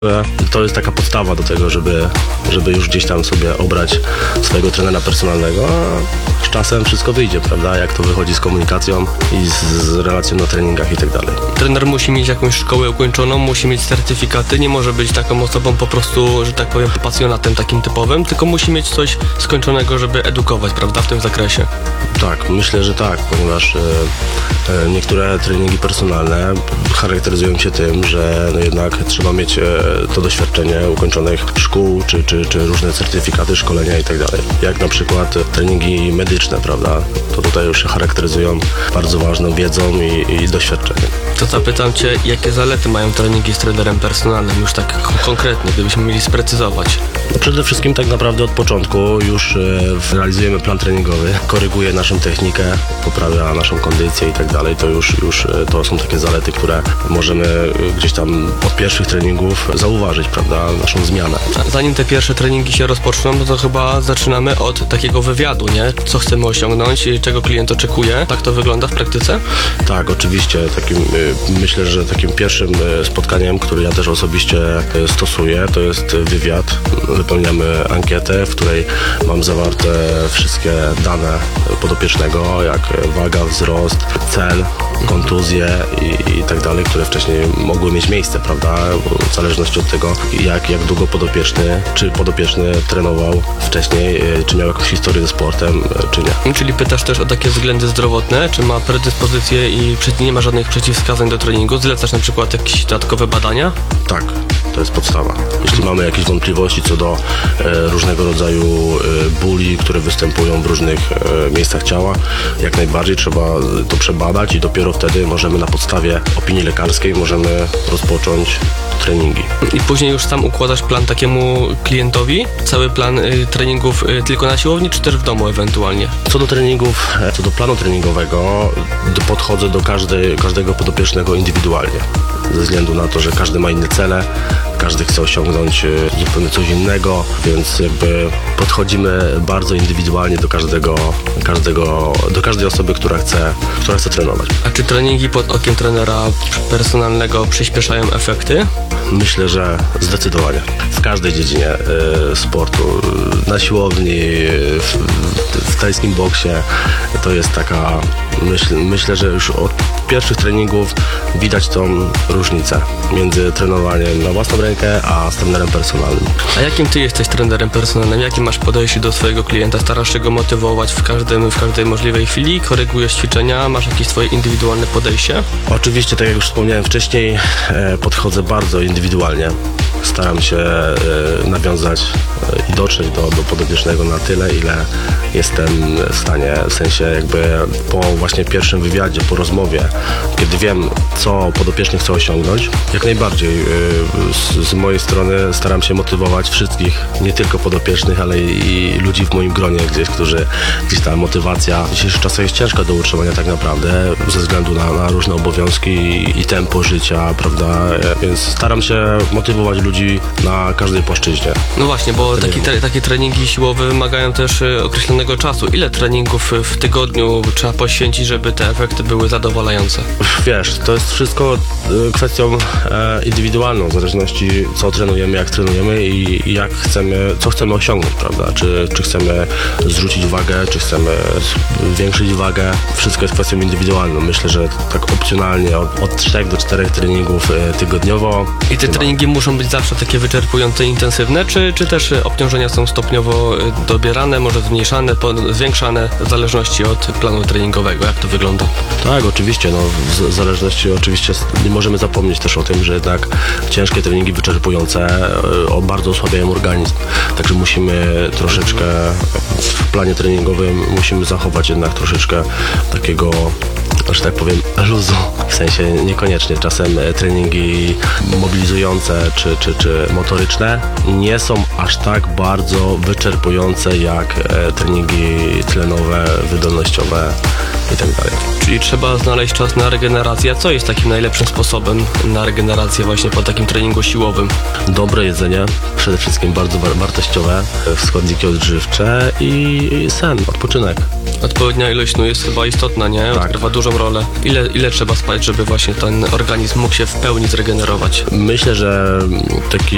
To jest taka podstawa do tego, żeby już gdzieś tam sobie obrać swojego trenera personalnego, a z czasem wszystko wyjdzie, prawda? Jak to wychodzi z komunikacją i z relacją na treningach i tak dalej. Trener musi mieć jakąś szkołę ukończoną, musi mieć certyfikaty, nie może być taką osobą po prostu, że tak powiem, pasjonatem takim typowym, tylko musi mieć coś skończonego, żeby edukować, prawda, w tym zakresie. Tak, myślę, że tak, ponieważ niektóre treningi personalne charakteryzują się tym, że no jednak trzeba mieć to doświadczenie ukończonych szkół, czy różne certyfikaty, szkolenia i tak dalej. Jak na przykład treningi medyczne, prawda? To tutaj już się charakteryzują bardzo ważną wiedzą i doświadczeniem. To zapytam Cię, jakie zalety mają treningi z trenerem personalnym, już tak konkretnie, gdybyśmy mieli sprecyzować. No przede wszystkim tak naprawdę od początku już realizujemy plan treningowy, koryguje naszą technikę, poprawia naszą kondycję i tak dalej. To już to są takie zalety, które możemy gdzieś tam od pierwszych treningów zauważyć, prawda, naszą zmianę. Zanim te pierwsze treningi się rozpoczną, no to chyba zaczynamy od takiego wywiadu, nie? Co chcemy osiągnąć, czego klient oczekuje. Tak to wygląda w praktyce? Tak, oczywiście. Myślę, że takim pierwszym spotkaniem, które ja też osobiście stosuję, to jest wywiad. Wypełniamy ankietę, w której mam zawarte wszystkie dane podopiecznego, jak waga, wzrost, cel, kontuzje i tak dalej, które wcześniej mogły mieć miejsce, prawda? W zależności od tego, jak długo podopieczny trenował wcześniej, czy miał jakąś historię ze sportem, czy nie. Czyli pytasz też o takie względy zdrowotne, czy ma predyspozycje i nie ma żadnych przeciwwskazań do treningu? Zlecasz na przykład jakieś dodatkowe badania? Tak, to jest podstawa. Jeśli mamy jakieś wątpliwości co do różnego rodzaju bóli, które występują w różnych miejscach ciała, jak najbardziej trzeba to przebadać i dopiero wtedy możemy na podstawie opinii lekarskiej rozpocząć treningi. I później już sam układasz plan takiemu klientowi? Cały plan treningów tylko na siłowni, czy też w domu ewentualnie? Co do planu treningowego, podchodzę do każdego podopiecznego indywidualnie. Ze względu na to, że każdy ma inne cele, każdy chce osiągnąć zupełnie coś innego, więc jakby podchodzimy bardzo indywidualnie do każdej osoby, która chce trenować. A czy treningi pod okiem trenera personalnego przyspieszają efekty? Myślę, że zdecydowanie. W każdej dziedzinie sportu, na siłowni, w tajskim boksie, to jest taka, myślę, że już od pierwszych treningów widać tą różnicę między trenowaniem na własną rękę, a z trenerem personalnym. A jakim ty jesteś trenerem personalnym? Jakie masz podejście do swojego klienta? Starasz się go motywować w każdej możliwej chwili? Korygujesz ćwiczenia? Masz jakieś swoje indywidualne podejście? Oczywiście, tak jak już wspomniałem wcześniej, podchodzę bardzo indywidualnie. Staram się nawiązać i dotrzeć do podopiecznego na tyle, ile jestem w stanie, w sensie jakby po właśnie pierwszym wywiadzie, po rozmowie, kiedy wiem, co podopieczny chce osiągnąć, jak najbardziej z mojej strony staram się motywować wszystkich, nie tylko podopiecznych, ale i ludzi w moim gronie którzy gdzieś ta motywacja w dzisiejszych czasach jest ciężka do utrzymania tak naprawdę, ze względu na różne obowiązki i tempo życia, prawda, więc staram się motywować ludzi na każdej płaszczyźnie. No właśnie, bo takie treningi siłowe wymagają też określonego czasu. Ile treningów w tygodniu trzeba poświęcić, żeby te efekty były zadowalające? Wiesz, to jest wszystko kwestią indywidualną, w zależności co trenujemy, jak trenujemy i co chcemy osiągnąć, prawda? Czy chcemy zrzucić wagę, czy chcemy zwiększyć wagę. Wszystko jest kwestią indywidualną. Myślę, że tak opcjonalnie od 3 do 4 treningów tygodniowo. I te treningi muszą być zawsze takie wyczerpujące, intensywne, czy też obciążenia są stopniowo dobierane, może zmniejszane, zwiększane w zależności od planu treningowego? Jak to wygląda? Tak, oczywiście. W zależności oczywiście nie możemy zapomnieć też o tym, że jednak ciężkie treningi wyczerpujące bardzo osłabiają organizm. Także musimy troszeczkę w planie treningowym zachować jednak troszeczkę takiego, że tak powiem, luzu. W sensie niekoniecznie. Czasem treningi mobilizujące czy motoryczne nie są aż tak bardzo wyczerpujące jak treningi tlenowe, wydolnościowe i tak dalej. Czyli trzeba znaleźć czas na regenerację. Co jest takim najlepszym sposobem na regenerację właśnie po takim treningu siłowym? Dobre jedzenie, przede wszystkim bardzo wartościowe, składniki odżywcze i sen, odpoczynek. Odpowiednia ilość snu jest chyba istotna, nie? Tak. Odgrywa dużą rolę. Ile trzeba spać, żeby właśnie ten organizm mógł się w pełni zregenerować? Myślę, że taki